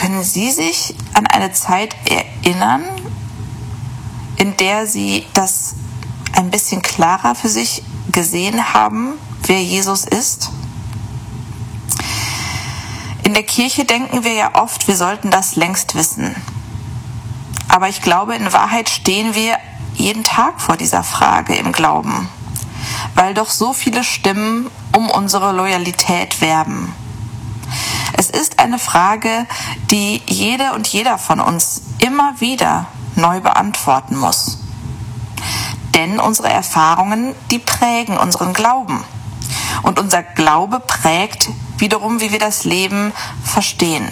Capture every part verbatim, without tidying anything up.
können Sie sich an eine Zeit erinnern, in der Sie das ein bisschen klarer für sich gesehen haben, wer Jesus ist? In der Kirche denken wir ja oft, wir sollten das längst wissen. Aber ich glaube, in Wahrheit stehen wir jeden Tag vor dieser Frage im Glauben, weil doch so viele Stimmen um unsere Loyalität werben. Es ist eine Frage, die jede und jeder von uns immer wieder neu beantworten muss. Denn unsere Erfahrungen, die prägen unseren Glauben. Und unser Glaube prägt wiederum, wie wir das Leben verstehen.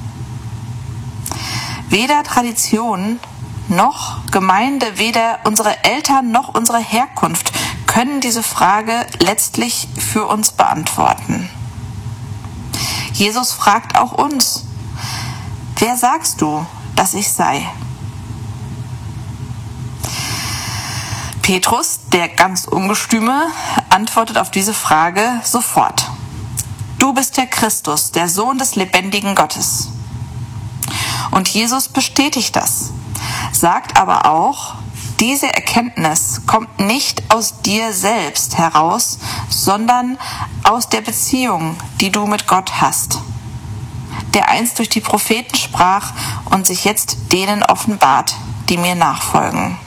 Weder Tradition noch Gemeinde, weder unsere Eltern noch unsere Herkunft können diese Frage letztlich für uns beantworten. Jesus fragt auch uns: Wer sagst du, dass ich sei? Petrus, der ganz Ungestüme, antwortet auf diese Frage sofort: Du bist der Christus, der Sohn des lebendigen Gottes. Und Jesus bestätigt das, sagt aber auch: Diese Erkenntnis kommt nicht aus dir selbst heraus, sondern aus der Beziehung, die du mit Gott hast, der einst durch die Propheten sprach und sich jetzt denen offenbart, die mir nachfolgen.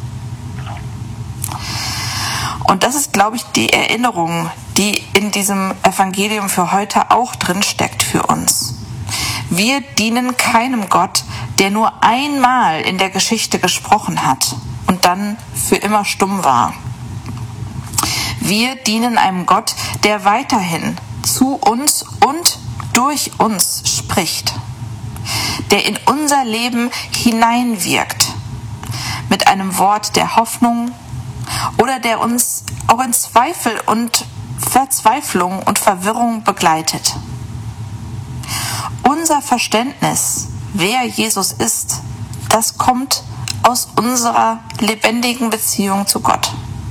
Und das ist, glaube ich, die Erinnerung, die in diesem Evangelium für heute auch drin steckt für uns. Wir dienen keinem Gott, der nur einmal in der Geschichte gesprochen hat und dann für immer stumm war. Wir dienen einem Gott, der weiterhin zu uns und durch uns spricht, der in unser Leben hineinwirkt, mit einem Wort der Hoffnung oder der uns auch in Zweifel und Verzweiflung und Verwirrung begleitet. Unser Verständnis, wer Jesus ist, das kommt aus unserer lebendigen Beziehung zu Gott.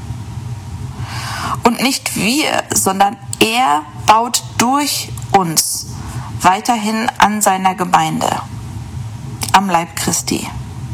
Und nicht wir, sondern er baut durch uns weiterhin an seiner Gemeinde, am Leib Christi.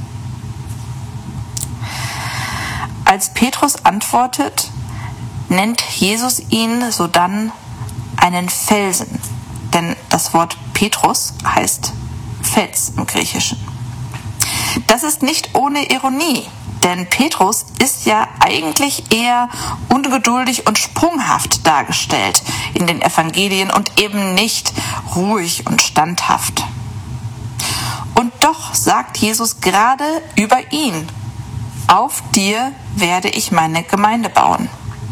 Als Petrus antwortet, nennt Jesus ihn sodann einen Felsen, denn das Wort Petrus heißt Fels im Griechischen. Das ist nicht ohne Ironie, denn Petrus ist ja eigentlich eher ungeduldig und sprunghaft dargestellt in den Evangelien und eben nicht ruhig und standhaft. Und doch sagt Jesus gerade über ihn: Auf dir werde ich meine Gemeinde bauen.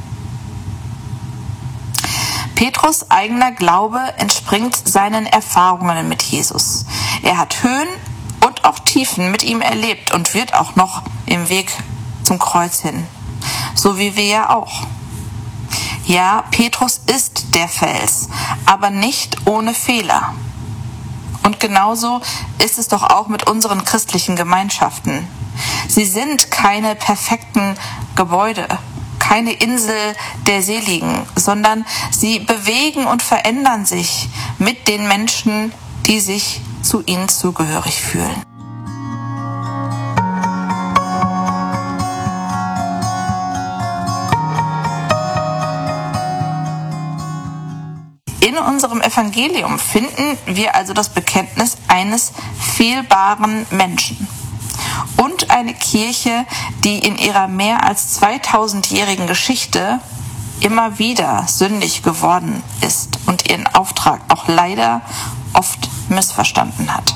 Petrus' eigener Glaube entspringt seinen Erfahrungen mit Jesus. Er hat Höhen und auch Tiefen mit ihm erlebt und wird auch noch im Weg zum Kreuz hin. So wie wir ja auch. Ja, Petrus ist der Fels, aber nicht ohne Fehler. Und genauso ist es doch auch mit unseren christlichen Gemeinschaften. Sie sind keine perfekten Gebäude, keine Insel der Seligen, sondern sie bewegen und verändern sich mit den Menschen, die sich zu ihnen zugehörig fühlen. In unserem Evangelium finden wir also das Bekenntnis eines fehlbaren Menschen und eine Kirche, die in ihrer mehr als zweitausendjährigen Geschichte immer wieder sündig geworden ist und ihren Auftrag auch leider oft missverstanden hat.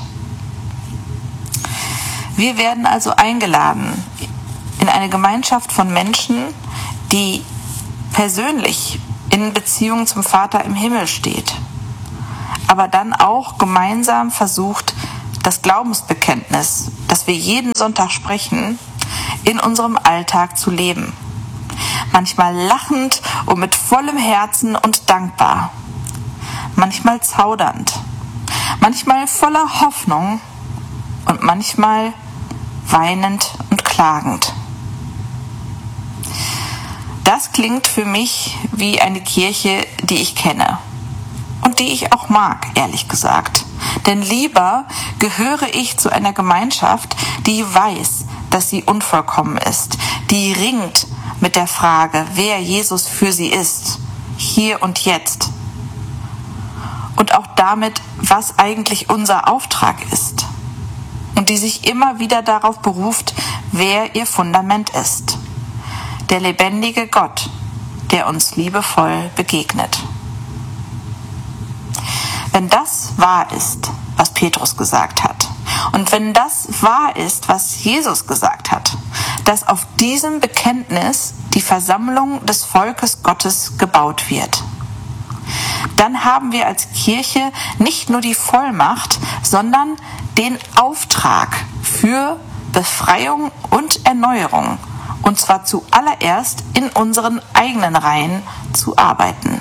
Wir werden also eingeladen in eine Gemeinschaft von Menschen, die persönlich in Beziehung zum Vater im Himmel steht, aber dann auch gemeinsam versucht, das Glaubensbekenntnis, das wir jeden Sonntag sprechen, in unserem Alltag zu leben. Manchmal lachend und mit vollem Herzen und dankbar. Manchmal zaudernd. Manchmal voller Hoffnung und manchmal weinend und klagend. Das klingt für mich wie eine Kirche, die ich kenne und die ich auch mag, ehrlich gesagt. Denn lieber gehöre ich zu einer Gemeinschaft, die weiß, dass sie unvollkommen ist, die ringt mit der Frage, wer Jesus für sie ist, hier und jetzt. Und auch damit, was eigentlich unser Auftrag ist. Und die sich immer wieder darauf beruft, wer ihr Fundament ist. Der lebendige Gott, der uns liebevoll begegnet. Wenn das wahr ist, was Petrus gesagt hat, und wenn das wahr ist, was Jesus gesagt hat, dass auf diesem Bekenntnis die Versammlung des Volkes Gottes gebaut wird, dann haben wir als Kirche nicht nur die Vollmacht, sondern den Auftrag für Befreiung und Erneuerung, und zwar zuallererst in unseren eigenen Reihen zu arbeiten.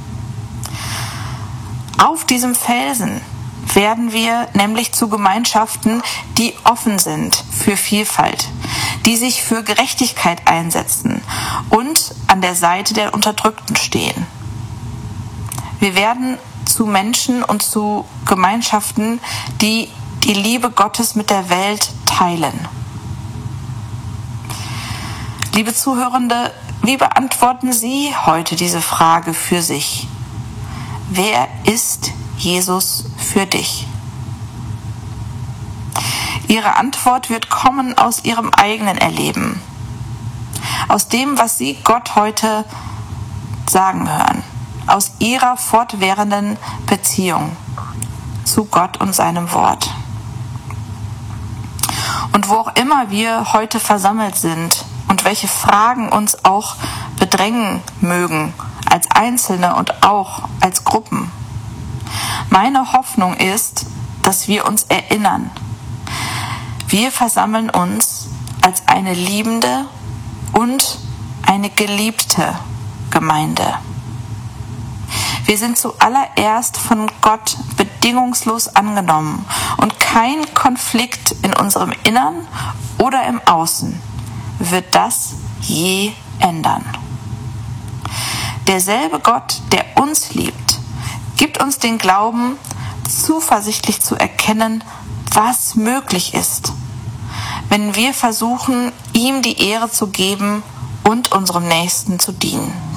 Auf diesem Felsen werden wir nämlich zu Gemeinschaften, die offen sind für Vielfalt, die sich für Gerechtigkeit einsetzen und an der Seite der Unterdrückten stehen. Wir werden zu Menschen und zu Gemeinschaften, die die Liebe Gottes mit der Welt teilen. Liebe Zuhörende, wie beantworten Sie heute diese Frage für sich? Wer ist Jesus für dich? Ihre Antwort wird kommen aus Ihrem eigenen Erleben, aus dem, was Sie Gott heute sagen hören, aus Ihrer fortwährenden Beziehung zu Gott und seinem Wort. Und wo auch immer wir heute versammelt sind und welche Fragen uns auch bedrängen mögen, als Einzelne und auch als Gruppen. Meine Hoffnung ist, dass wir uns erinnern. Wir versammeln uns als eine liebende und eine geliebte Gemeinde. Wir sind zuallererst von Gott bedingungslos angenommen und kein Konflikt in unserem Innern oder im Außen wird das je ändern. Derselbe Gott, der uns liebt, gibt uns den Glauben, zuversichtlich zu erkennen, was möglich ist, wenn wir versuchen, ihm die Ehre zu geben und unserem Nächsten zu dienen.